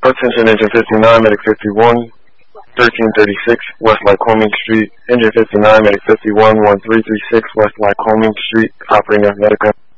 Attention Engine 59, Medic 51, 1336 West Lycoming Street. Engine 59, Medic 51, 1336 West Lycoming Street, operating at Medic